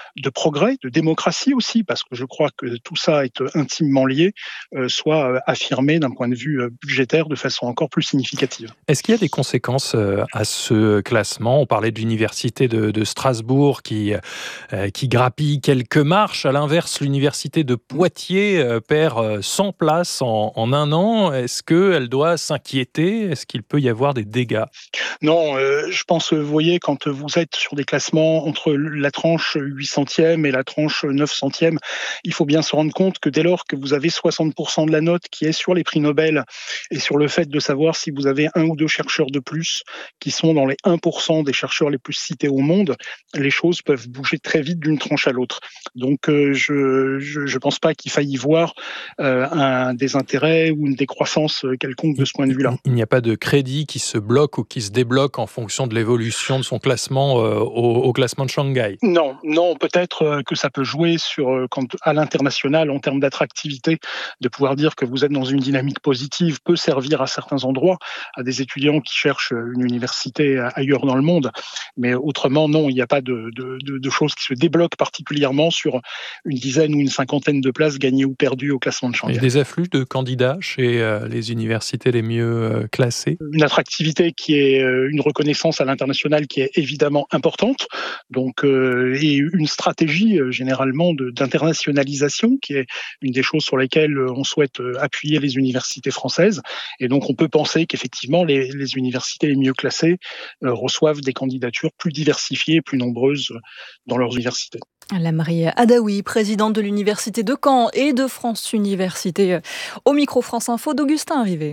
de progrès, de démocratie aussi, parce que je crois que tout ça est intimement lié, soit affirmé d'un point de vue budgétaire de façon encore plus significative. Est-ce qu'il y a des conséquences à ce classement ? On parlait de l'université de Strasbourg qui grappille quelques marches. À l'inverse, l'université de Poitiers perd 100 places en un an. Est-ce qu'elle doit s'inquiéter ? Est-ce qu'il peut y avoir des dégâts ? Non, je pense, vous voyez, quand vous êtes sur des classements entre la tranche 800e et la tranche 900e, il faut bien se rendre compte que dès lors que vous avez 60% de la note qui est sur les prix Nobel et sur le fait de savoir si vous avez un ou deux chercheurs de plus qui sont dans les 1% des chercheurs les plus cités au monde, les choses peuvent bouger très vite d'une tranche à l'autre. Donc je pense pas qu'il faille y voir un désintérêt ou une décroissance quelconque de ce point de vue-là. Il n'y a pas de crédit qui se bloque ou qui se débloque en fonction de l'évolution de son classement au classement de Shanghai. Non, peut-être que ça peut jouer sur, à l'international, en termes d'attractivité, de pouvoir dire que vous êtes dans une dynamique positive peut servir à certains endroits, à des étudiants qui cherchent une université ailleurs dans le monde. Mais autrement, non, il n'y a pas de choses qui se débloquent particulièrement sur une dizaine ou une cinquantaine de places gagnées ou perdues au classement de Shanghai. Il y a des afflux de candidats chez les universités les mieux classées. Une attractivité qui est une reconnaissance à l'international qui est évidemment importante, donc et une stratégie généralement d'internationalisation qui est une des choses sur lesquelles on souhaite appuyer les universités françaises. Et donc on peut penser qu'effectivement les universités les mieux classées reçoivent des candidatures plus diversifiées et plus nombreuses dans leurs universités. Lamri Adaoui, présidente de l'Université de Caen et de France Université, au micro France Info d'Augustin Rivet.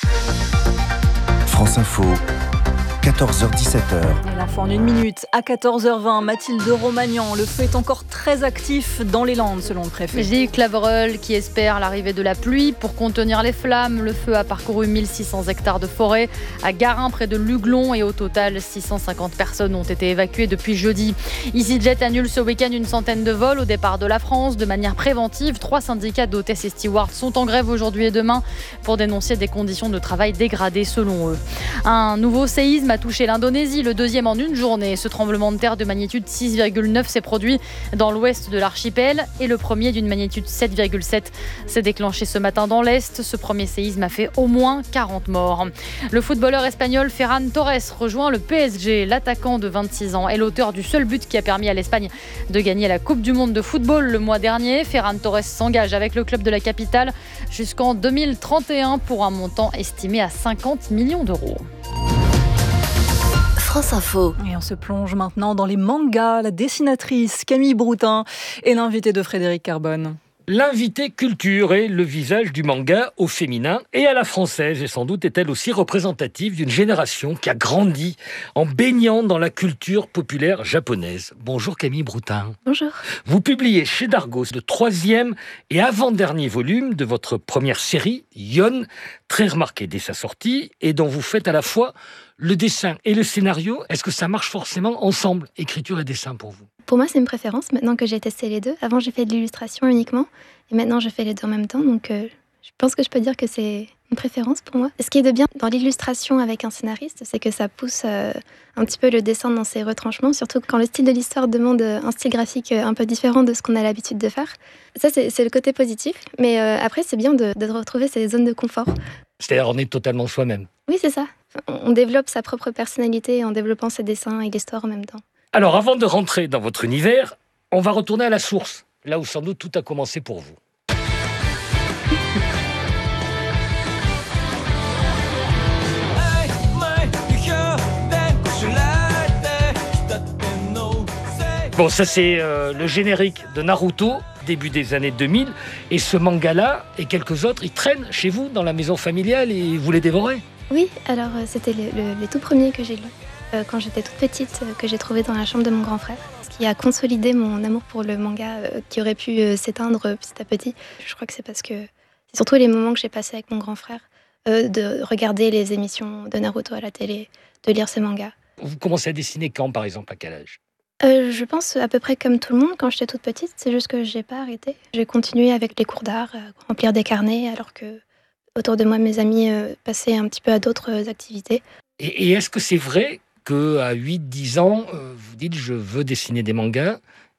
France Info, 14h-17h. Et l'info en une minute, à 14h20, Mathilde Romagnan. Le feu est encore très actif dans les Landes, selon le préfet. Gilles Claverol qui espère l'arrivée de la pluie pour contenir les flammes. Le feu a parcouru 1600 hectares de forêt à Garin, près de Luglon, et au total, 650 personnes ont été évacuées depuis jeudi. EasyJet annule ce week-end une centaine de vols au départ de la France de manière préventive. 3 syndicats d'hôtesses et stewards sont en grève aujourd'hui et demain pour dénoncer des conditions de travail dégradées selon eux. Un nouveau séisme a touché l'Indonésie, le deuxième en une journée. Ce tremblement de terre de magnitude 6,9 s'est produit dans l'ouest de l'archipel et le premier d'une magnitude 7,7 s'est déclenché ce matin dans l'est. Ce premier séisme a fait au moins 40 morts. Le footballeur espagnol Ferran Torres rejoint le PSG. L'attaquant de 26 ans est l'auteur du seul but qui a permis à l'Espagne de gagner la Coupe du Monde de football le mois dernier. Ferran Torres s'engage avec le club de la capitale jusqu'en 2031 pour un montant estimé à 50 millions d'euros. France Info. Et on se plonge maintenant dans les mangas. La dessinatrice Camille Broutin est l'invitée de Frédéric Carbone. L'invité culture est le visage du manga au féminin et à la française, et sans doute est-elle aussi représentative d'une génération qui a grandi en baignant dans la culture populaire japonaise. Bonjour Camille Broutin. Bonjour. Vous publiez chez Dargaud le 3e et avant-dernier volume de votre première série, Yon, très remarqué dès sa sortie, et dont vous faites à la fois le dessin et le scénario. Est-ce que ça marche forcément ensemble, écriture et dessin pour vous ? Pour moi, c'est une préférence, maintenant que j'ai testé les deux. Avant, j'ai fait de l'illustration uniquement, et maintenant, je fais les deux en même temps. Donc, je pense que je peux dire que c'est une préférence pour moi. Ce qui est de bien dans l'illustration avec un scénariste, c'est que ça pousse un petit peu le dessin dans ses retranchements, surtout quand le style de l'histoire demande un style graphique un peu différent de ce qu'on a l'habitude de faire. Ça, c'est le côté positif. Mais après, c'est bien de retrouver ces zones de confort. C'est-à-dire, on est totalement soi-même. Oui, c'est ça. On développe sa propre personnalité en développant ses dessins et l'histoire en même temps. Alors, avant de rentrer dans votre univers, on va retourner à la source, là où sans doute tout a commencé pour vous. Bon, ça c'est le générique de Naruto, début des années 2000. Et ce manga-là et quelques autres, ils traînent chez vous dans la maison familiale et vous les dévorez ? Oui, alors c'était les tout premiers que j'ai lus quand j'étais toute petite, que j'ai trouvé dans la chambre de mon grand frère. Ce qui a consolidé mon amour pour le manga qui aurait pu s'éteindre petit à petit. Je crois que c'est parce que c'est surtout les moments que j'ai passés avec mon grand frère, de regarder les émissions de Naruto à la télé, de lire ces mangas. Vous commencez à dessiner quand, par exemple, à quel âge ? Je pense à peu près comme tout le monde quand j'étais toute petite, c'est juste que j'ai pas arrêté. J'ai continué avec les cours d'art, à remplir des carnets, alors que autour de moi, mes amis passaient un petit peu à d'autres activités. Et est-ce que c'est vrai qu'à 8-10 ans, vous dites « je veux dessiner des mangas »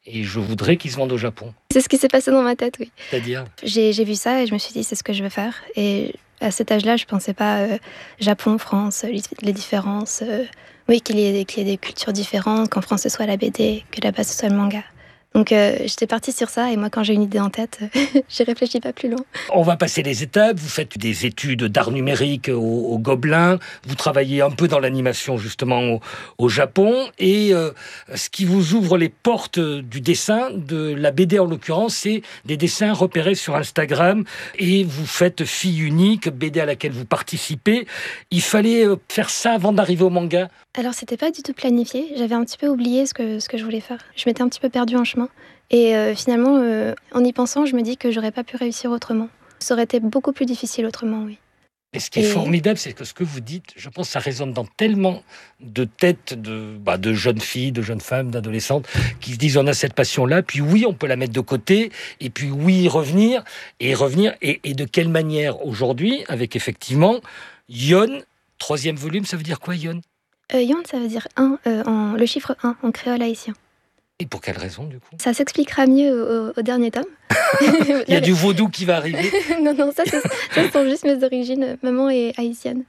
et je voudrais qu'ils se vendent au Japon. C'est ce qui s'est passé dans ma tête, oui. C'est-à-dire ? J'ai vu ça et je me suis dit, c'est ce que je veux faire. Et à cet âge-là, je ne pensais pas Japon, France, les différences. Oui, qu'il y ait des cultures différentes, qu'en France ce soit la BD, que là-bas ce soit le manga. Donc j'étais partie sur ça et moi quand j'ai une idée en tête, j'y réfléchis pas plus loin. On va passer les étapes, vous faites des études d'art numérique au Gobelin, vous travaillez un peu dans l'animation justement au Japon et ce qui vous ouvre les portes du dessin, de la BD en l'occurrence, c'est des dessins repérés sur Instagram et vous faites Fille unique, BD à laquelle vous participez. Il fallait faire ça avant d'arriver au manga. Alors c'était pas du tout planifié, j'avais un petit peu oublié ce que je voulais faire. Je m'étais un petit peu perdue en chemin. Et finalement, en y pensant, je me dis que j'aurais pas pu réussir autrement. Ça aurait été beaucoup plus difficile autrement, oui. Et ce qui est formidable, c'est que ce que vous dites, je pense que ça résonne dans tellement de têtes de jeunes filles, de jeunes femmes, d'adolescentes, qui se disent on a cette passion-là, puis oui, on peut la mettre de côté, et puis oui, revenir, et de quelle manière aujourd'hui, avec effectivement Yon, 3e volume, ça veut dire quoi Yon ? Yon, ça veut dire 1, le chiffre 1 en créole haïtien. Et pour quelle raison, du coup ? Ça s'expliquera mieux au dernier tome. Il y a du vaudou qui va arriver. Non, ça sont juste mes origines. Maman est haïtienne.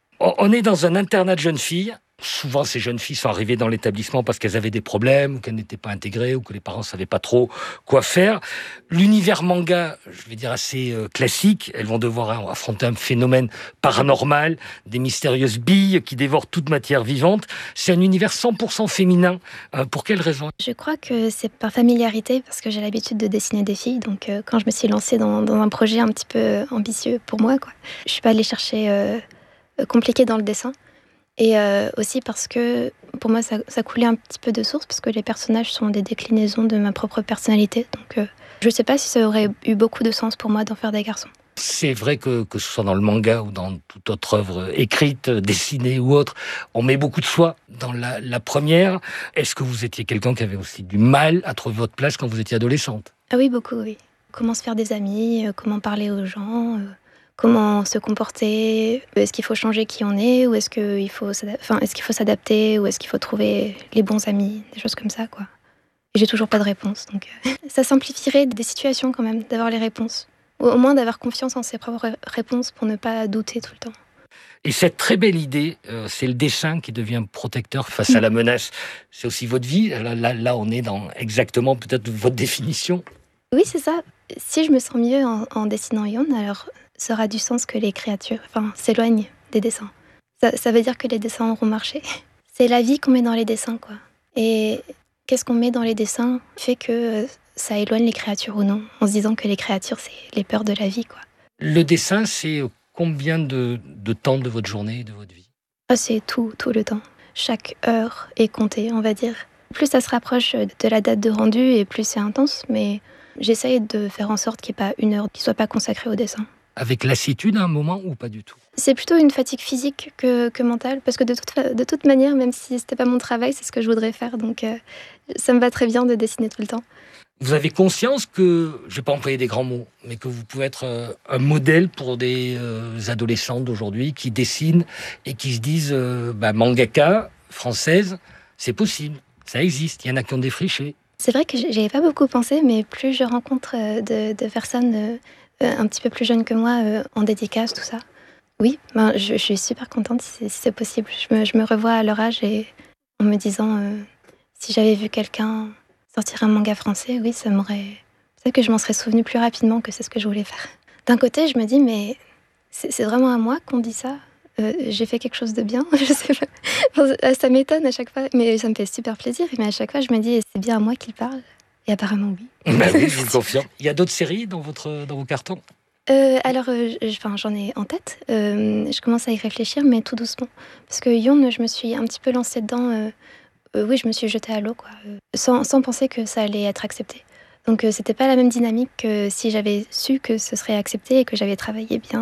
On est dans un internat de jeunes filles. Souvent, ces jeunes filles sont arrivées dans l'établissement parce qu'elles avaient des problèmes, ou qu'elles n'étaient pas intégrées, ou que les parents ne savaient pas trop quoi faire. L'univers manga, je vais dire assez classique, elles vont devoir affronter un phénomène paranormal, des mystérieuses billes qui dévorent toute matière vivante. C'est un univers 100% féminin. Pour quelle raison ? Je crois que c'est par familiarité, parce que j'ai l'habitude de dessiner des filles. Donc, quand je me suis lancée dans un projet un petit peu ambitieux pour moi, je ne suis pas allée chercher compliqué dans le dessin. Et aussi parce que pour moi ça coulait un petit peu de source parce que les personnages sont des déclinaisons de ma propre personnalité. Donc je ne sais pas si ça aurait eu beaucoup de sens pour moi d'en faire des garçons. C'est vrai que ce soit dans le manga ou dans toute autre œuvre écrite, dessinée ou autre, on met beaucoup de soi dans la première. Est-ce que vous étiez quelqu'un qui avait aussi du mal à trouver votre place quand vous étiez adolescente ? Ah oui, beaucoup, oui. Comment se faire des amis, comment parler aux gens, comment se comporter, est-ce qu'il faut changer qui on est, ou est-ce qu'il faut s'adapter, ou est-ce qu'il faut trouver les bons amis, des choses comme ça, quoi. Et j'ai toujours pas de réponse, donc ça simplifierait des situations quand même, d'avoir les réponses. Ou au moins d'avoir confiance en ses propres réponses pour ne pas douter tout le temps. Et cette très belle idée, c'est le dessin qui devient protecteur face à la menace. C'est aussi votre vie. Là, on est dans exactement peut-être votre définition. Oui, c'est ça. Si je me sens mieux en dessinant Yon, alors ça aura du sens que les créatures s'éloignent des dessins. Ça veut dire que les dessins auront marché. C'est la vie qu'on met dans les dessins, quoi. Et qu'est-ce qu'on met dans les dessins fait que ça éloigne les créatures ou non, en se disant que les créatures, c'est les peurs de la vie, quoi. Le dessin, c'est combien de temps de votre journée et de votre vie ? C'est tout le temps. Chaque heure est comptée, on va dire. Plus ça se rapproche de la date de rendu et plus c'est intense, mais j'essaye de faire en sorte qu'il n'y ait pas une heure qui ne soit pas consacrée au dessin. Avec lassitude à un moment ou pas du tout ? C'est plutôt une fatigue physique que mentale, parce que de toute manière, même si ce n'était pas mon travail, c'est ce que je voudrais faire, donc ça me va très bien de dessiner tout le temps. Vous avez conscience que, je ne vais pas employer des grands mots, mais que vous pouvez être un modèle pour des adolescents d'aujourd'hui qui dessinent et qui se disent mangaka, française, c'est possible, ça existe, il y en a qui ont défriché. C'est vrai que j'y avais pas beaucoup pensé, mais plus je rencontre de personnes un petit peu plus jeunes que moi en dédicace, tout ça. Oui, je suis super contente si c'est possible. Je me revois à leur âge et en me disant si j'avais vu quelqu'un sortir un manga français, oui, ça m'aurait... Peut-être que je m'en serais souvenue plus rapidement que c'est ce que je voulais faire. D'un côté, je me dis, mais c'est vraiment à moi qu'on dit ça. J'ai fait quelque chose de bien, je sais pas. Ça m'étonne à chaque fois, mais ça me fait super plaisir. Mais à chaque fois, je me dis, c'est bien à moi qu'il parle. Et apparemment, oui. Oui, je vous le confirme. Il y a d'autres séries dans vos cartons ? Alors, j'en ai en tête. Je commence à y réfléchir, mais tout doucement. Parce que Yon, je me suis un petit peu lancée dedans. Oui, je me suis jetée à l'eau, quoi, sans penser que ça allait être accepté. Donc, c'était pas la même dynamique que si j'avais su que ce serait accepté et que j'avais travaillé bien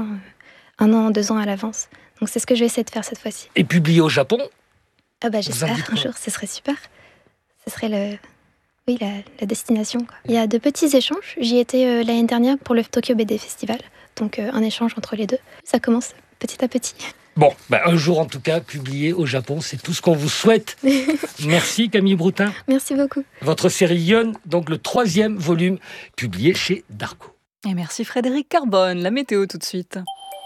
1 an, 2 ans à l'avance. Donc, c'est ce que je vais essayer de faire cette fois-ci. Et publié au Japon ? J'espère un jour, ce serait super. Ce serait la destination, quoi. Il y a de petits échanges. J'y étais l'année dernière pour le Tokyo BD Festival. Donc, un échange entre les deux. Ça commence petit à petit. Bon, un jour en tout cas, publié au Japon, c'est tout ce qu'on vous souhaite. Merci Camille Broutin. Merci beaucoup. Votre série Yon, donc le 3e volume, publié chez Dargaud. Et merci Frédéric Carbone. La météo tout de suite.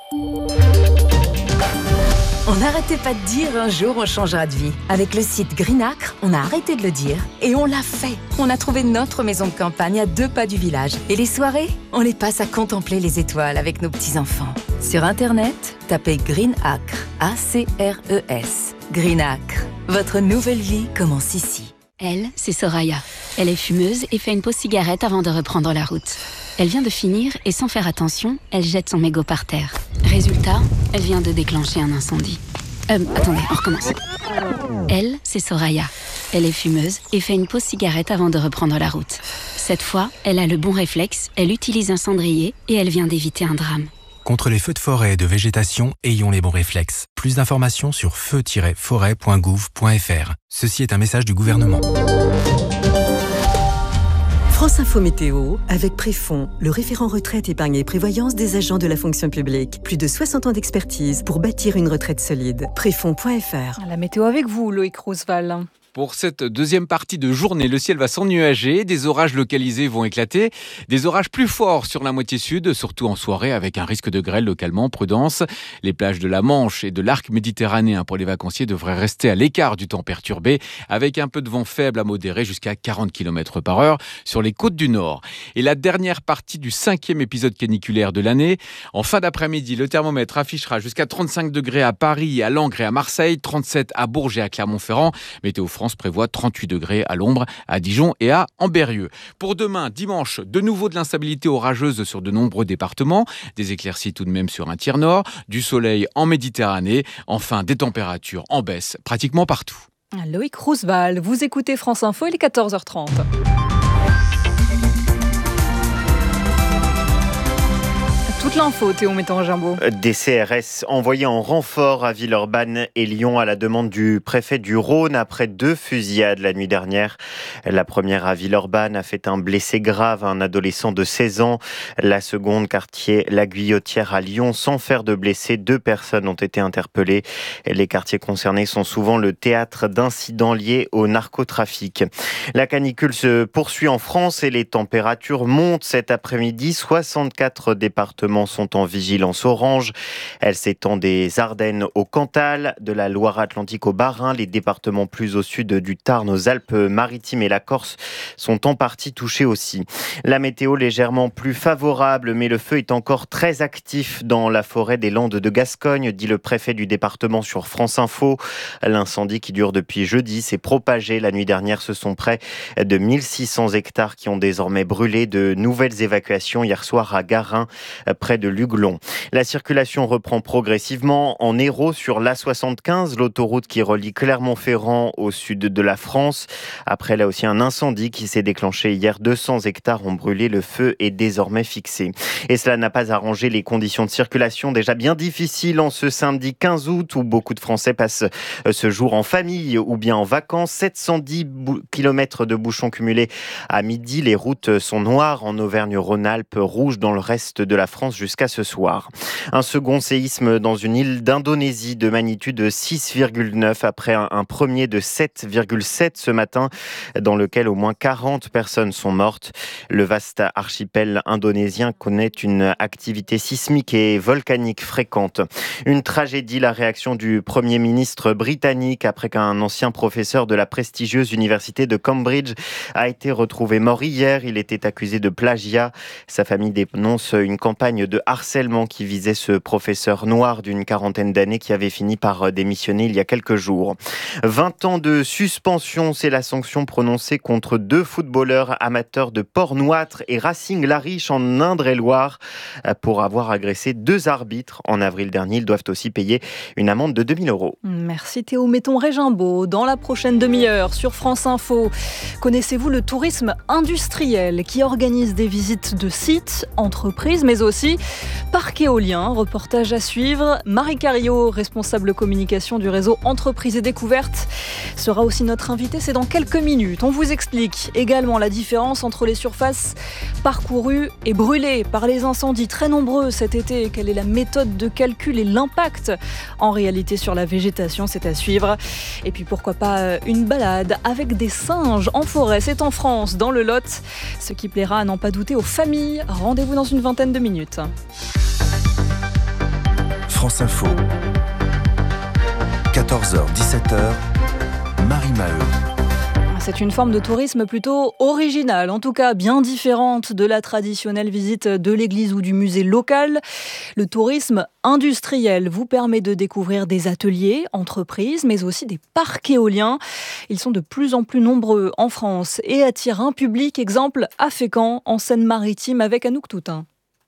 On n'arrêtait pas de dire un jour on changera de vie. Avec le site Greenacre, on a arrêté de le dire et on l'a fait. On a trouvé notre maison de campagne à 2 pas du village. Et les soirées, on les passe à contempler les étoiles avec nos petits-enfants. Sur Internet, tapez Greenacre, A-C-R-E-S. Greenacre, votre nouvelle vie commence ici. Elle, c'est Soraya. Elle est fumeuse et fait une pause cigarette avant de reprendre la route. Elle vient de finir et sans faire attention, elle jette son mégot par terre. Résultat, elle vient de déclencher un incendie. Attendez, on recommence. Elle, c'est Soraya. Elle est fumeuse et fait une pause cigarette avant de reprendre la route. Cette fois, elle a le bon réflexe, elle utilise un cendrier et elle vient d'éviter un drame. Contre les feux de forêt et de végétation, ayons les bons réflexes. Plus d'informations sur feu-forêt.gouv.fr. Ceci est un message du gouvernement. France Info Météo, avec Préfond, le référent retraite, épargne et prévoyance des agents de la fonction publique. Plus de 60 ans d'expertise pour bâtir une retraite solide. Préfond.fr. La météo avec vous, Loïc Roosevelt. Pour cette deuxième partie de journée, le ciel va s'ennuager, des orages localisés vont éclater, des orages plus forts sur la moitié sud, surtout en soirée avec un risque de grêle localement, prudence. Les plages de la Manche et de l'arc méditerranéen pour les vacanciers devraient rester à l'écart du temps perturbé, avec un peu de vent faible à modéré jusqu'à 40 km/h sur les côtes du nord. Et la dernière partie du 5e épisode caniculaire de l'année. En fin d'après-midi, le thermomètre affichera jusqu'à 35 degrés à Paris, à Langres et à Marseille, 37 à Bourges et à Clermont-Ferrand. Météo France prévoit 38 degrés à l'ombre, à Dijon et à Ambérieu. Pour demain, dimanche, de nouveau de l'instabilité orageuse sur de nombreux départements, des éclaircies tout de même sur un tiers nord, du soleil en Méditerranée, enfin des températures en baisse pratiquement partout. Loïc Roosevelt, vous écoutez France Info, il est 14h30. Toute l'info, Théo Métan-Jimbaud. Des CRS envoyés en renfort à Villeurbanne et Lyon à la demande du préfet du Rhône après 2 fusillades la nuit dernière. La première à Villeurbanne a fait un blessé grave, un adolescent de 16 ans. La seconde, quartier La Guillotière à Lyon, sans faire de blessés, 2 personnes ont été interpellées. Les quartiers concernés sont souvent le théâtre d'incidents liés au narcotrafic. La canicule se poursuit en France et les températures montent cet après-midi. 64 départements sont en vigilance orange. Elle s'étend des Ardennes au Cantal, de la Loire-Atlantique au Bas-Rhin. Les départements plus au sud du Tarn, aux Alpes-Maritimes et la Corse sont en partie touchés aussi. La météo légèrement plus favorable, mais le feu est encore très actif dans la forêt des Landes de Gascogne, dit le préfet du département sur France Info. L'incendie qui dure depuis jeudi s'est propagé. La nuit dernière, ce sont près de 1600 hectares qui ont désormais brûlé. De nouvelles évacuations hier soir à Garin, près de Luglon. La circulation reprend progressivement en Hérault sur l'A75, l'autoroute qui relie Clermont-Ferrand au sud de la France. Après là aussi un incendie qui s'est déclenché hier, 200 hectares ont brûlé, le feu est désormais fixé. Et cela n'a pas arrangé les conditions de circulation déjà bien difficiles en ce samedi 15 août où beaucoup de Français passent ce jour en famille ou bien en vacances. 710 km de bouchons cumulés à midi. Les routes sont noires en Auvergne-Rhône-Alpes, rouges dans le reste de la France jusqu'à ce soir. Un second séisme dans une île d'Indonésie de magnitude 6,9 après un premier de 7,7 ce matin dans lequel au moins 40 personnes sont mortes. Le vaste archipel indonésien connaît une activité sismique et volcanique fréquente. Une tragédie, la réaction du Premier ministre britannique après qu'un ancien professeur de la prestigieuse université de Cambridge a été retrouvé mort hier. Il était accusé de plagiat. Sa famille dénonce une campagne de harcèlement qui visait ce professeur noir d'une quarantaine d'années qui avait fini par démissionner il y a quelques jours. 20 ans de suspension, c'est la sanction prononcée contre 2 footballeurs amateurs de Port-Noître et Racing Lariche en Indre-et-Loire pour avoir agressé 2 arbitres. En avril dernier, ils doivent aussi payer une amende de 2 000 €. Merci Théo Métan-Jimbaud. Dans la prochaine demi-heure sur France Info, connaissez-vous le tourisme industriel qui organise des visites de sites, entreprises, mais aussi parc éolien. Reportage à suivre. Marie Cariot, responsable communication du réseau Entreprises et Découvertes, sera aussi notre invitée. C'est dans quelques minutes. On vous explique également la différence entre les surfaces parcourues et brûlées par les incendies très nombreux cet été. Quelle est la méthode de calcul et l'impact en réalité sur la végétation? C'est à suivre. Et puis pourquoi pas une balade avec des singes en forêt. C'est en France, dans le Lot. Ce qui plaira à n'en pas douter aux familles. Rendez-vous dans une vingtaine de minutes. France Info. 14h-17h. Marie Maheu. C'est une forme de tourisme plutôt originale, en tout cas bien différente de la traditionnelle visite de l'église ou du musée local. Le tourisme industriel vous permet de découvrir des ateliers, entreprises, mais aussi des parcs éoliens. Ils sont de plus en plus nombreux en France et attirent un public. Exemple à Fécamp, en Seine-Maritime, avec Anouk Toutain.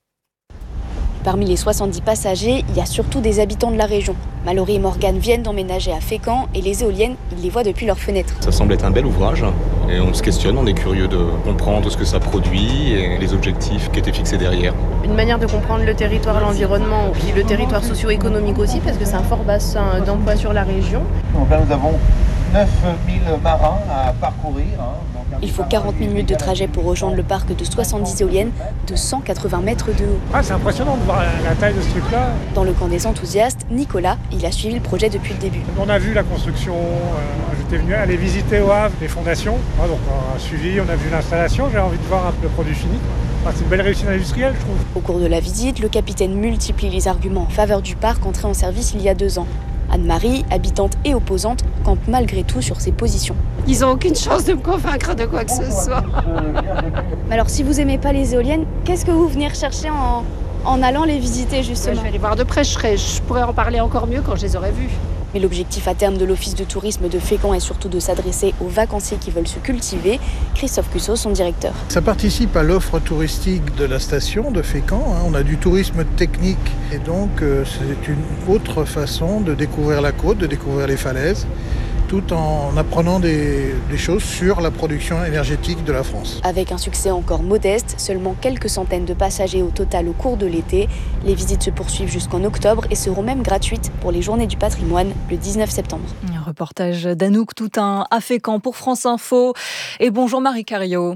Parmi les 70 passagers, il y a surtout des habitants de la région. Mallory et Morgane viennent d'emménager à Fécamp et les éoliennes, ils les voient depuis leurs fenêtres. Ça semble être un bel ouvrage et on se questionne, on est curieux de comprendre ce que ça produit et les objectifs qui étaient fixés derrière. Une manière de comprendre le territoire, l'environnement, puis le territoire socio-économique aussi, parce que c'est un fort bassin d'emploi sur la région. Donc là, nous avons 9000 marins à parcourir. Il faut 40 minutes de trajet pour rejoindre le parc de 70 éoliennes de 180 mètres de haut. C'est impressionnant de voir la taille de ce truc-là. Dans le camp des enthousiastes, Nicolas, il a suivi le projet depuis le début. On a vu la construction, j'étais venu aller visiter au Havre les fondations. Donc on a suivi, on a vu l'installation, j'ai envie de voir un peu le produit fini. C'est une belle réussite industrielle, je trouve. Au cours de la visite, le capitaine multiplie les arguments en faveur du parc entré en service il y a 2 ans. Anne-Marie, habitante et opposante, campe malgré tout sur ses positions. Ils n'ont aucune chance de me convaincre de quoi que ce soit. Mais alors, si vous n'aimez pas les éoliennes, qu'est-ce que vous venez rechercher en allant les visiter justement? Je vais les voir de près, je pourrais en parler encore mieux quand je les aurai vus. Mais l'objectif à terme de l'Office de tourisme de Fécamp est surtout de s'adresser aux vacanciers qui veulent se cultiver. Christophe Cussot, son directeur. Ça participe à l'offre touristique de la station de Fécamp. On a du tourisme technique et donc c'est une autre façon de découvrir la côte, de découvrir les falaises, tout en apprenant des choses sur la production énergétique de la France. Avec un succès encore modeste, seulement quelques centaines de passagers au total au cours de l'été. Les visites se poursuivent jusqu'en octobre et seront même gratuites pour les Journées du patrimoine le 19 septembre. Un reportage d'Anouk Toutain à Fécamp pour France Info. Et bonjour Marie Cariot.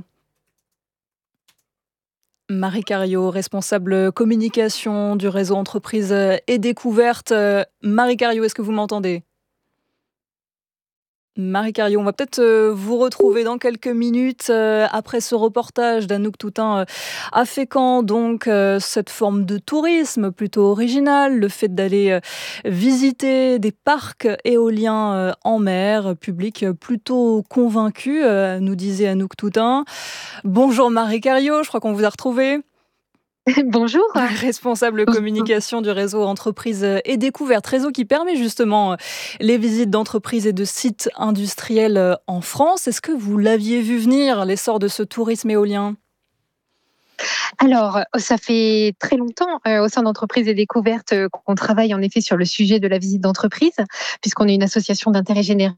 Marie Cariot, responsable communication du réseau Entreprises et Découvertes. Marie Cariot, est-ce que vous m'entendez ? Marie Cariot, on va peut-être vous retrouver dans quelques minutes après ce reportage d'Anouk Toutain à Fécamp. Donc, cette forme de tourisme plutôt originale, le fait d'aller visiter des parcs éoliens en mer, public plutôt convaincu, nous disait Anouk Toutain. Bonjour Marie Cariot, je crois qu'on vous a retrouvé. Bonjour. Responsable communication du réseau Entreprises et Découvertes, réseau qui permet justement les visites d'entreprises et de sites industriels en France. Est-ce que vous l'aviez vu venir, l'essor de ce tourisme éolien ? Alors, ça fait très longtemps au sein d'Entreprises et Découvertes qu'on travaille en effet sur le sujet de la visite d'entreprise, puisqu'on est une association d'intérêt général.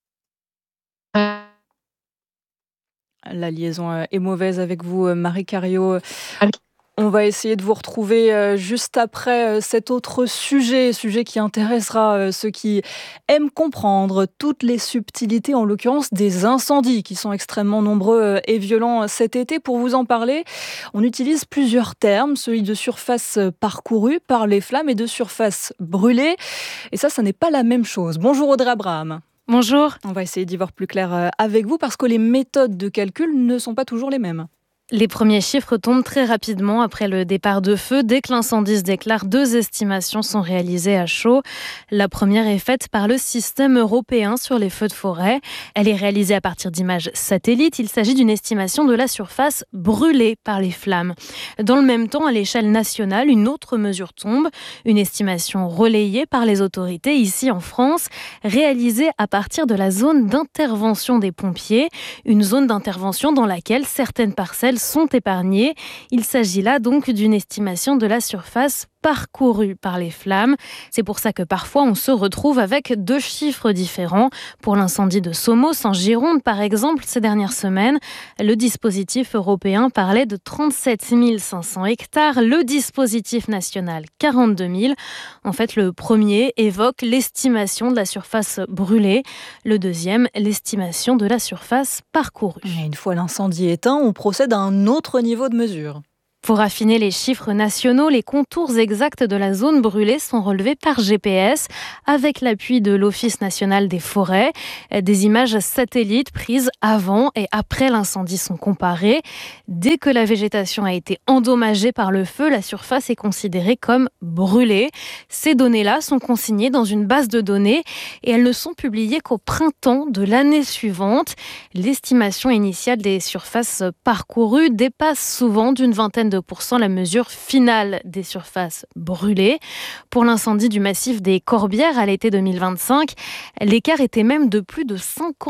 La liaison est mauvaise avec vous, Marie Cariot. On va essayer de vous retrouver juste après cet autre sujet qui intéressera ceux qui aiment comprendre toutes les subtilités, en l'occurrence des incendies qui sont extrêmement nombreux et violents cet été. Pour vous en parler, on utilise plusieurs termes, celui de surface parcourue par les flammes et de surface brûlée. Et ça n'est pas la même chose. Bonjour Audrey Abraham. Bonjour. On va essayer d'y voir plus clair avec vous parce que les méthodes de calcul ne sont pas toujours les mêmes. Les premiers chiffres tombent très rapidement après le départ de feu. Dès que l'incendie se déclare, 2 estimations sont réalisées à chaud. La première est faite par le système européen sur les feux de forêt. Elle est réalisée à partir d'images satellites. Il s'agit d'une estimation de la surface brûlée par les flammes. Dans le même temps, à l'échelle nationale, une autre mesure tombe. Une estimation relayée par les autorités ici en France, réalisée à partir de la zone d'intervention des pompiers. Une zone d'intervention dans laquelle certaines parcelles sont épargnés. Il s'agit là donc d'une estimation de la surface parcourue par les flammes. C'est pour ça que parfois on se retrouve avec deux chiffres différents. Pour l'incendie de Somos en Gironde par exemple ces dernières semaines, le dispositif européen parlait de 37 500 hectares, le dispositif national 42 000. En fait, le premier évoque l'estimation de la surface brûlée, le deuxième l'estimation de la surface parcourue. Et une fois l'incendie éteint, on procède à un autre niveau de mesure. Pour affiner les chiffres nationaux, les contours exacts de la zone brûlée sont relevés par GPS avec l'appui de l'Office national des forêts. Des images satellites prises avant et après l'incendie sont comparées. Dès que la végétation a été endommagée par le feu, la surface est considérée comme brûlée. Ces données-là sont consignées dans une base de données et elles ne sont publiées qu'au printemps de l'année suivante. L'estimation initiale des surfaces parcourues dépasse souvent d'une vingtaine de % la mesure finale des surfaces brûlées. Pour l'incendie du massif des Corbières à l'été 2025, l'écart était même de plus de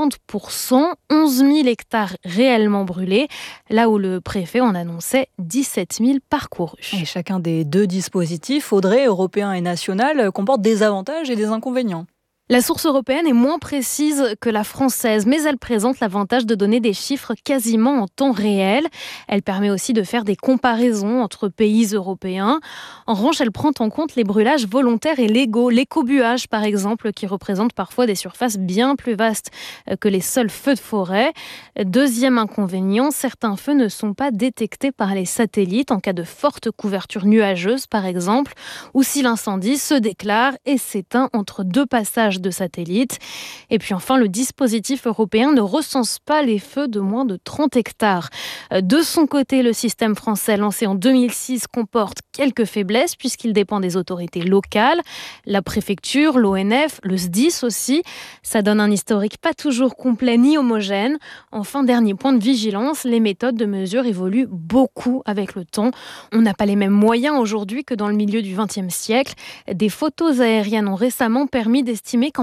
50%, 11 000 hectares réellement brûlés, là où le préfet en annonçait 17 000 parcourus. Et chacun des deux dispositifs, Audrey, européen et national, comporte des avantages et des inconvénients. La source européenne est moins précise que la française, mais elle présente l'avantage de donner des chiffres quasiment en temps réel. Elle permet aussi de faire des comparaisons entre pays européens. En revanche, elle prend en compte les brûlages volontaires et légaux, l'écobuage par exemple, qui représente parfois des surfaces bien plus vastes que les seuls feux de forêt. Deuxième inconvénient, certains feux ne sont pas détectés par les satellites en cas de forte couverture nuageuse par exemple, ou si l'incendie se déclare et s'éteint entre deux passages de satellites. Et puis enfin, le dispositif européen ne recense pas les feux de moins de 30 hectares. De son côté, le système français lancé en 2006 comporte quelques faiblesses puisqu'il dépend des autorités locales, la préfecture, l'ONF, le SDIS aussi. Ça donne un historique pas toujours complet ni homogène. Enfin, dernier point de vigilance, les méthodes de mesure évoluent beaucoup avec le temps. On n'a pas les mêmes moyens aujourd'hui que dans le milieu du XXe siècle. Des photos aériennes ont récemment permis d'estimer qu'en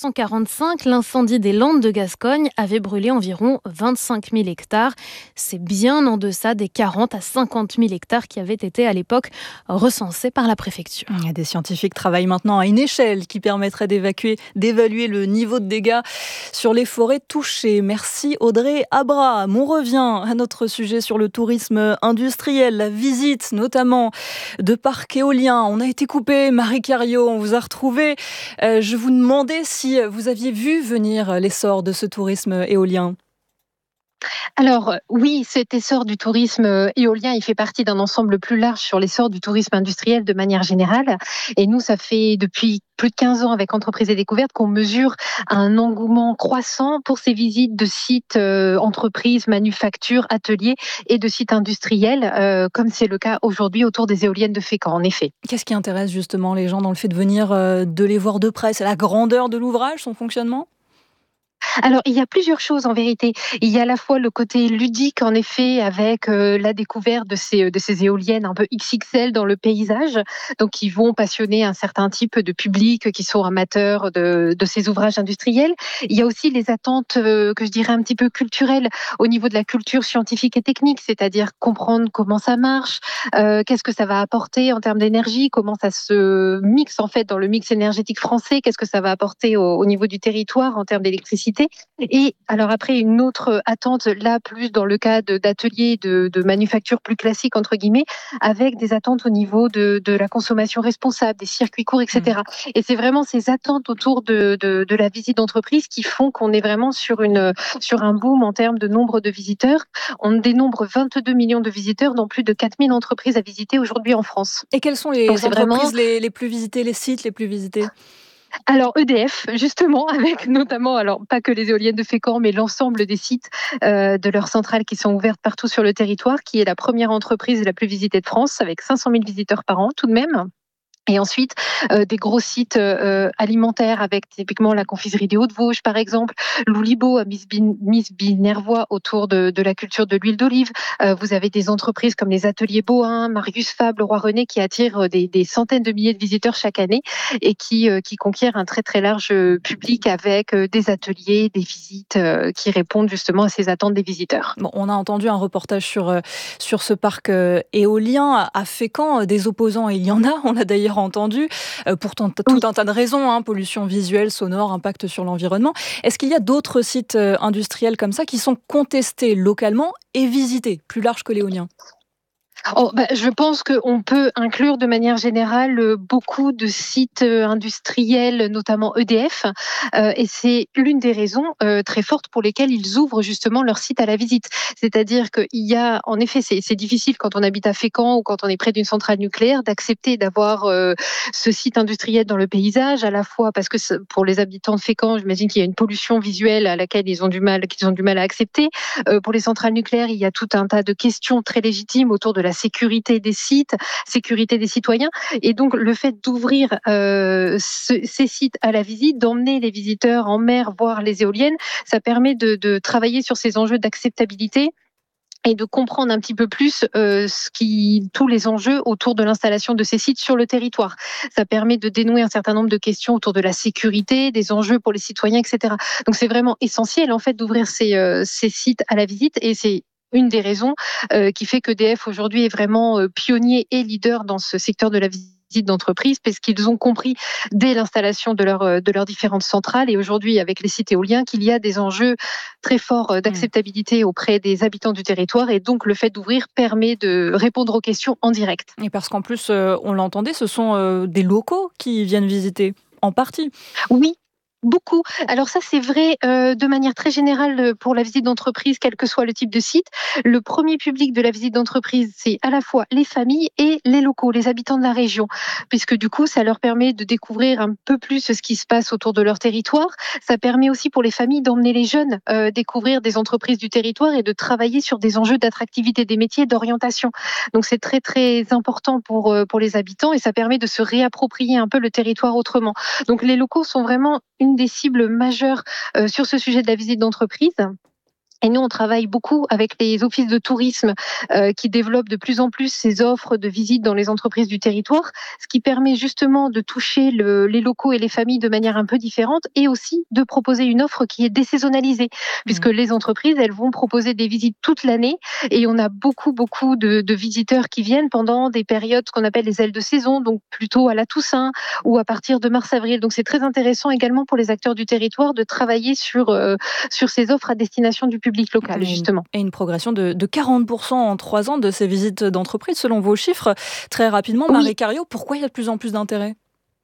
1945, l'incendie des Landes de Gascogne avait brûlé environ 25 000 hectares. C'est bien en deçà des 40 à 50 000 hectares qui avaient été à l'époque recensés par la préfecture. Des scientifiques travaillent maintenant à une échelle qui permettrait d'évaluer le niveau de dégâts sur les forêts touchées. Merci Audrey Abraham. On revient à notre sujet sur le tourisme industriel, la visite notamment de parcs éoliens. On a été coupé, Marie Cariou, on vous a retrouvé. Je vous demandais si vous aviez vu venir l'essor de ce tourisme éolien. Alors oui, cet essor du tourisme éolien, il fait partie d'un ensemble plus large sur l'essor du tourisme industriel de manière générale. Et nous, ça fait depuis plus de 15 ans avec Entreprises et Découvertes qu'on mesure un engouement croissant pour ces visites de sites entreprises, manufactures, ateliers et de sites industriels, comme c'est le cas aujourd'hui autour des éoliennes de Fécamp, en effet. Qu'est-ce qui intéresse justement les gens dans le fait de venir de les voir de près ? C'est la grandeur de l'ouvrage, son fonctionnement ? Alors, il y a plusieurs choses en vérité. Il y a à la fois le côté ludique, en effet, avec la découverte de ces éoliennes un peu XXL dans le paysage, donc qui vont passionner un certain type de public qui sont amateurs de ces ouvrages industriels. Il y a aussi les attentes que je dirais un petit peu culturelles au niveau de la culture scientifique et technique, c'est-à-dire comprendre comment ça marche, qu'est-ce que ça va apporter en termes d'énergie, comment ça se mixe en fait dans le mix énergétique français, qu'est-ce que ça va apporter au niveau du territoire en termes d'électricité. Et alors après, une autre attente, là plus dans le cas d'ateliers de manufacture plus classiques, entre guillemets, avec des attentes au niveau de la consommation responsable, des circuits courts, etc. Et c'est vraiment ces attentes autour de la visite d'entreprise qui font qu'on est vraiment sur un boom en termes de nombre de visiteurs. On dénombre 22 millions de visiteurs dans plus de 4000 entreprises à visiter aujourd'hui en France. Et quelles sont les entreprises les plus visitées, les sites les plus visités ? Alors EDF, justement, avec notamment, alors pas que les éoliennes de Fécamp, mais l'ensemble des sites de leurs centrales qui sont ouvertes partout sur le territoire, qui est la première entreprise la plus visitée de France, avec 500 000 visiteurs par an tout de même. Et ensuite, des gros sites alimentaires avec typiquement la confiserie des Hauts-de-Vosges, par exemple, Loulibo à Misby-Nervois autour de la culture de l'huile d'olive. Vous avez des entreprises comme les ateliers Bohin, Marius Fabre, Roi René qui attirent des centaines de milliers de visiteurs chaque année et qui conquièrent un très très large public avec des ateliers, des visites qui répondent justement à ces attentes des visiteurs. Bon, on a entendu un reportage sur ce parc éolien à Fécamp. Des opposants, il y en a, on l'a d'ailleurs entendu, pour tout un tas de raisons, pollution visuelle, sonore, impact sur l'environnement. Est-ce qu'il y a d'autres sites industriels comme ça qui sont contestés localement et visités, plus large que l'éolien ? Je pense qu'on peut inclure de manière générale beaucoup de sites industriels, notamment EDF, et c'est l'une des raisons très fortes pour lesquelles ils ouvrent justement leur site à la visite. C'est-à-dire qu'il y a, en effet, c'est difficile quand on habite à Fécamp ou quand on est près d'une centrale nucléaire d'accepter d'avoir ce site industriel dans le paysage, à la fois parce que pour les habitants de Fécamp, j'imagine qu'il y a une pollution visuelle à laquelle qu'ils ont du mal à accepter. Pour les centrales nucléaires, il y a tout un tas de questions très légitimes autour de la sécurité des sites, sécurité des citoyens. Et donc, le fait d'ouvrir ces sites à la visite, d'emmener les visiteurs en mer voir les éoliennes, ça permet de travailler sur ces enjeux d'acceptabilité et de comprendre un petit peu plus tous les enjeux autour de l'installation de ces sites sur le territoire. Ça permet de dénouer un certain nombre de questions autour de la sécurité, des enjeux pour les citoyens, etc. Donc, c'est vraiment essentiel, en fait, d'ouvrir ces sites à la visite, et c'est une des raisons qui fait qu'EDF aujourd'hui est vraiment pionnier et leader dans ce secteur de la visite d'entreprise, parce qu'ils ont compris dès l'installation de leurs différentes centrales et aujourd'hui avec les sites éoliens qu'il y a des enjeux très forts d'acceptabilité auprès des habitants du territoire, et donc le fait d'ouvrir permet de répondre aux questions en direct. Et parce qu'en plus, on l'entendait, ce sont des locaux qui viennent visiter, en partie. Oui. Beaucoup. Alors ça, c'est vrai de manière très générale pour la visite d'entreprise, quel que soit le type de site. Le premier public de la visite d'entreprise, c'est à la fois les familles et les locaux, les habitants de la région, puisque du coup, ça leur permet de découvrir un peu plus ce qui se passe autour de leur territoire. Ça permet aussi pour les familles d'emmener les jeunes découvrir des entreprises du territoire et de travailler sur des enjeux d'attractivité des métiers, d'orientation. Donc c'est très très important pour les habitants, et ça permet de se réapproprier un peu le territoire autrement. Donc les locaux sont vraiment une des cibles majeures sur ce sujet de la visite d'entreprise. Et nous, on travaille beaucoup avec les offices de tourisme qui développent de plus en plus ces offres de visite dans les entreprises du territoire, ce qui permet justement de toucher les locaux et les familles de manière un peu différente, et aussi de proposer une offre qui est désaisonnalisée, puisque les entreprises, elles vont proposer des visites toute l'année, et on a beaucoup de visiteurs qui viennent pendant des périodes qu'on appelle les ailes de saison, donc plutôt à la Toussaint ou à partir de mars-avril. Donc c'est très intéressant également pour les acteurs du territoire de travailler sur ces offres à destination du public local, justement. Et une progression de 40% en 3 ans de ces visites d'entreprise, selon vos chiffres. Très rapidement, oui. Marie Cariou, pourquoi il y a de plus en plus d'intérêt ?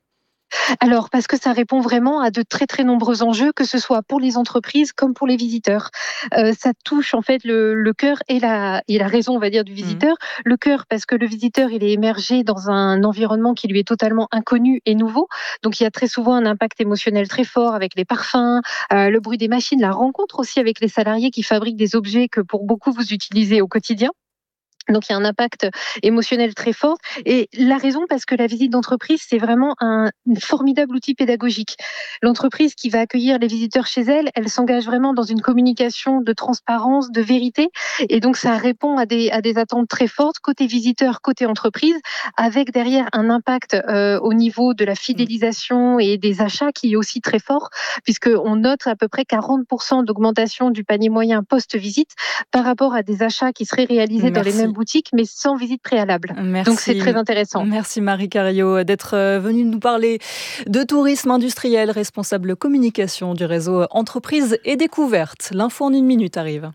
Alors, parce que ça répond vraiment à de très très nombreux enjeux, que ce soit pour les entreprises comme pour les visiteurs. Ça touche en fait le cœur et la raison, on va dire, du visiteur. Le cœur, parce que le visiteur, il est émergé dans un environnement qui lui est totalement inconnu et nouveau. Donc, il y a très souvent un impact émotionnel très fort avec les parfums, le bruit des machines, la rencontre aussi avec les salariés qui fabriquent des objets que pour beaucoup vous utilisez au quotidien. Donc, il y a un impact émotionnel très fort. Et la raison, parce que la visite d'entreprise, c'est vraiment un formidable outil pédagogique. L'entreprise qui va accueillir les visiteurs chez elle, elle s'engage vraiment dans une communication de transparence, de vérité. Et donc, ça répond à des attentes très fortes, côté visiteur, côté entreprise, avec derrière un impact au niveau de la fidélisation et des achats qui est aussi très fort, puisqu'on note à peu près 40% d'augmentation du panier moyen post-visite par rapport à des achats qui seraient réalisés dans les mêmes boutique, mais sans visite préalable. Merci. Donc c'est très intéressant. Merci Marie Cariou d'être venue nous parler de tourisme industriel, responsable communication du réseau Entreprises et Découvertes. L'info en 1 minute arrive.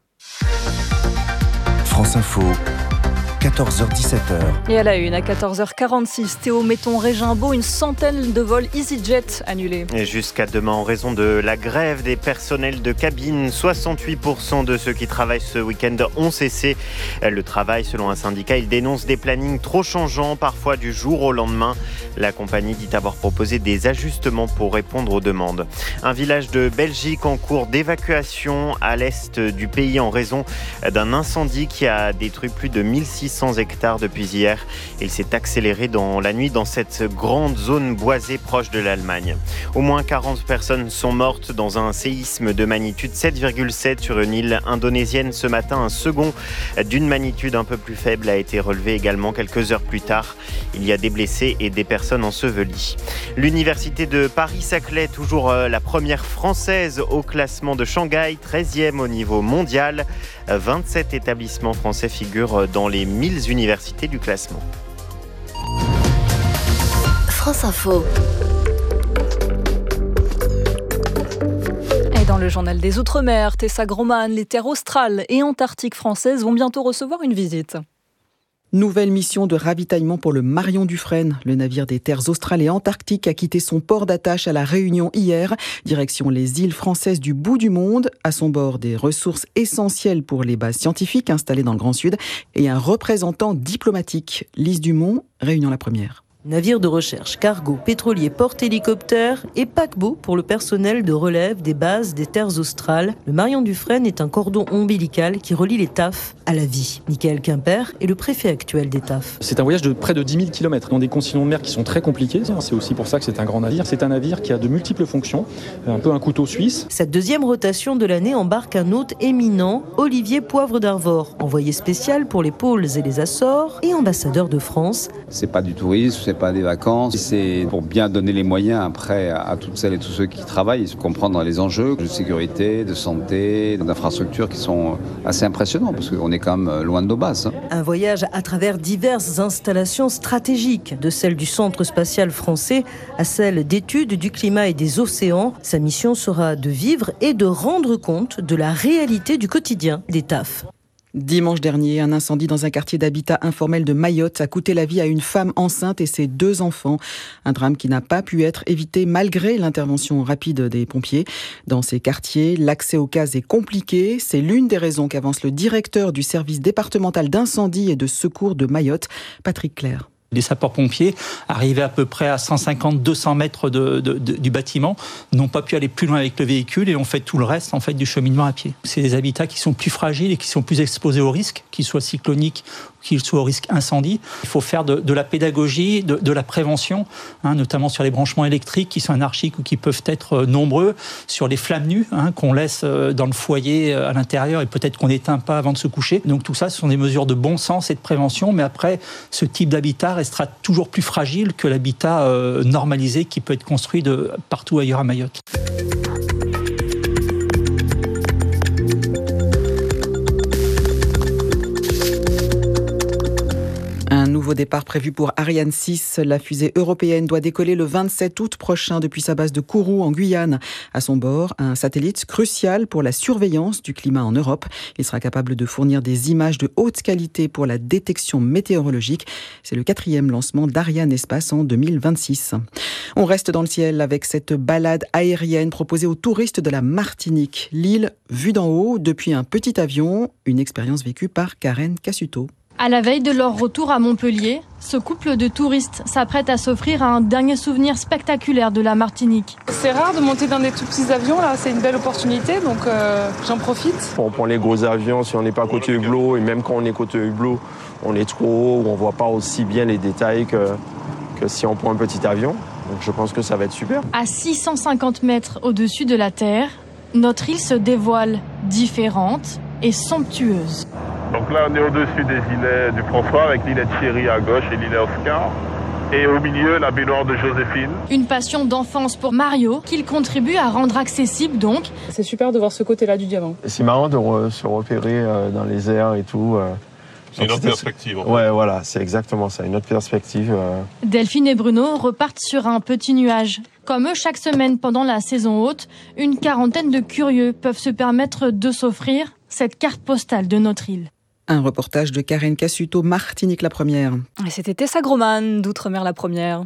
France Info. 14h-17h. Et à la une, à 14h46, Théo Metton-Régimbault, une centaine de vols EasyJet annulés. Et jusqu'à demain, en raison de la grève des personnels de cabine, 68% de ceux qui travaillent ce week-end ont cessé le travail. Selon un syndicat, ils dénoncent des plannings trop changeants, parfois du jour au lendemain. La compagnie dit avoir proposé des ajustements pour répondre aux demandes. Un village de Belgique en cours d'évacuation à l'est du pays en raison d'un incendie qui a détruit plus de 1600 600 hectares depuis hier. Il s'est accéléré dans la nuit dans cette grande zone boisée proche de l'Allemagne. Au moins 40 personnes sont mortes dans un séisme de magnitude 7,7 sur une île indonésienne ce matin. Un second d'une magnitude un peu plus faible a été relevé également quelques heures plus tard. Il y a des blessés et des personnes ensevelies. L'université de Paris-Saclay, toujours la première française au classement de Shanghai, 13e au niveau mondial. 27 établissements français figurent dans les 1000 universités du classement. France Info. Et dans le journal des Outre-mer, Tessa Groman, les terres australes et antarctiques françaises vont bientôt recevoir une visite. Nouvelle mission de ravitaillement pour le Marion Dufresne. Le navire des terres australes et antarctiques a quitté son port d'attache à La Réunion hier. Direction les îles françaises du bout du monde. À son bord, des ressources essentielles pour les bases scientifiques installées dans le Grand Sud et un représentant diplomatique. Lise Dumont, Réunion la première. Navire de recherche, cargo, pétrolier, porte-hélicoptère et paquebot pour le personnel de relève des bases des terres australes. Le Marion Dufresne est un cordon ombilical qui relie les TAF à la vie. Michael Quimper est le préfet actuel des TAF. C'est un voyage de près de 10 000 km dans des conditions de mer qui sont très compliquées. C'est aussi pour ça que c'est un grand navire. C'est un navire qui a de multiples fonctions, un peu un couteau suisse. Cette deuxième rotation de l'année embarque un hôte éminent, Olivier Poivre d'Arvor, envoyé spécial pour les pôles et les Açores et ambassadeur de France. C'est pas du tourisme, c'est pas des vacances, c'est pour bien donner les moyens après à toutes celles et tous ceux qui travaillent, comprendre les enjeux de sécurité, de santé, d'infrastructures qui sont assez impressionnants parce qu'on est quand même loin de nos bases. Un voyage à travers diverses installations stratégiques, de celle du Centre spatial français à celle d'études du climat et des océans. Sa mission sera de vivre et de rendre compte de la réalité du quotidien des TAF. Dimanche dernier, un incendie dans un quartier d'habitat informel de Mayotte a coûté la vie à une femme enceinte et ses 2 enfants. Un drame qui n'a pas pu être évité malgré l'intervention rapide des pompiers. Dans ces quartiers, l'accès aux cases est compliqué. C'est l'une des raisons qu'avance le directeur du service départemental d'incendie et de secours de Mayotte, Patrick Clair. Les sapeurs-pompiers, arrivés à peu près à 150-200 mètres du bâtiment, n'ont pas pu aller plus loin avec le véhicule et ont fait tout le reste en fait, du cheminement à pied. C'est des habitats qui sont plus fragiles et qui sont plus exposés aux risques, qu'ils soient cycloniques, qu'ils soient au risque incendie. Il faut faire de la pédagogie, de la prévention, notamment sur les branchements électriques qui sont anarchiques ou qui peuvent être nombreux, sur les flammes nues qu'on laisse dans le foyer à l'intérieur et peut-être qu'on n'éteint pas avant de se coucher. Donc tout ça, ce sont des mesures de bon sens et de prévention, mais après, ce type d'habitat restera toujours plus fragile que l'habitat normalisé qui peut être construit de partout ailleurs à Mayotte. Un nouveau départ prévu pour Ariane 6. La fusée européenne doit décoller le 27 août prochain depuis sa base de Kourou en Guyane. À son bord, un satellite crucial pour la surveillance du climat en Europe. Il sera capable de fournir des images de haute qualité pour la détection météorologique. C'est le 4e lancement d'Ariane Espace en 2026. On reste dans le ciel avec cette balade aérienne proposée aux touristes de la Martinique. L'île vue d'en haut depuis un petit avion. Une expérience vécue par Karen Cassuto. À la veille de leur retour à Montpellier, ce couple de touristes s'apprête à s'offrir un dernier souvenir spectaculaire de la Martinique. C'est rare de monter dans des tout petits avions, là, c'est une belle opportunité, donc j'en profite. On prend les gros avions si on n'est pas côté hublot, et même quand on est côté hublot, on est trop haut, on ne voit pas aussi bien les détails que si on prend un petit avion. Donc je pense que ça va être super. À 650 mètres au-dessus de la Terre, notre île se dévoile différente et somptueuse. Donc là, on est au-dessus des îlets du François avec l'îlet de Chéri à gauche et l'îlet Oscar. Et au milieu, la baignoire de Joséphine. Une passion d'enfance pour Mario qu'il contribue à rendre accessible donc. C'est super de voir ce côté-là du diamant. C'est marrant de se repérer dans les airs et tout. C'est une autre perspective. En fait. Ouais, voilà, c'est exactement ça, une autre perspective. Delphine et Bruno repartent sur un petit nuage. Comme eux, chaque semaine pendant la saison haute, une quarantaine de curieux peuvent se permettre de s'offrir cette carte postale de notre île. Un reportage de Karen Cassuto, Martinique la première. Et c'était Tessa Groman d'Outre-mer la première.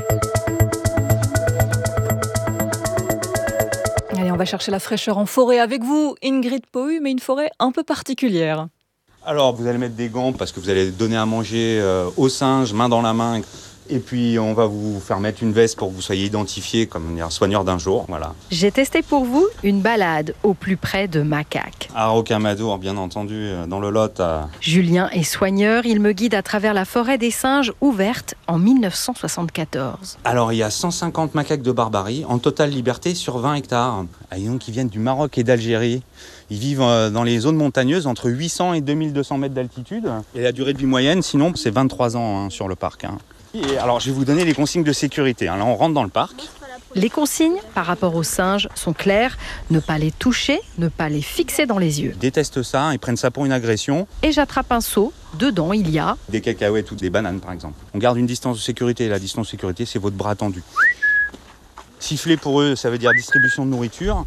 Allez, on va chercher la fraîcheur en forêt avec vous, Ingrid Pohu, mais une forêt un peu particulière. Alors, vous allez mettre des gants parce que vous allez donner à manger aux singes, main dans la main. Et puis on va vous faire mettre une veste pour que vous soyez identifié comme un soigneur d'un jour. Voilà. J'ai testé pour vous une balade au plus près de macaques. À Rocamadour, bien entendu, dans le Lot. Julien est soigneur, il me guide à travers la forêt des singes ouverte en 1974. Alors il y a 150 macaques de Barbarie, en totale liberté sur 20 hectares. Et donc ils viennent du Maroc et d'Algérie. Ils vivent dans les zones montagneuses entre 800 et 2200 mètres d'altitude. Et la durée de vie moyenne, sinon, c'est 23 ans sur le parc. Et alors, je vais vous donner les consignes de sécurité. Là, on rentre dans le parc. Les consignes, par rapport aux singes, sont claires. Ne pas les toucher, ne pas les fixer dans les yeux. Ils détestent ça, ils prennent ça pour une agression. Et j'attrape un seau. Dedans, il y a... des cacahuètes ou des bananes, par exemple. On garde une distance de sécurité. Et la distance de sécurité, c'est votre bras tendu. Siffler pour eux, ça veut dire distribution de nourriture.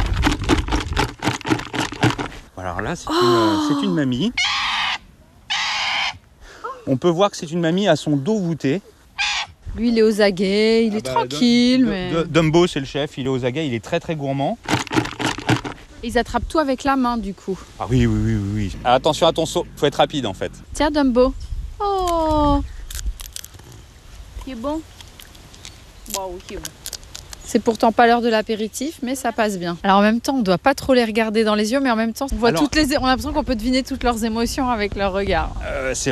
Alors là, c'est une mamie. On peut voir que c'est une mamie à son dos voûté. Lui, il est aux aguets, il est tranquille. Dumbo, c'est le chef, il est aux aguets, il est très très gourmand. Ils attrapent tout avec la main, du coup. Ah oui. Alors, attention à ton saut, faut être rapide en fait. Tiens, Dumbo. Oh, il est bon. Waouh, il est bon. C'est pourtant pas l'heure de l'apéritif, mais ça passe bien. Alors en même temps, on doit pas trop les regarder dans les yeux, mais en même temps, on a l'impression qu'on peut deviner toutes leurs émotions avec leur regard. C'est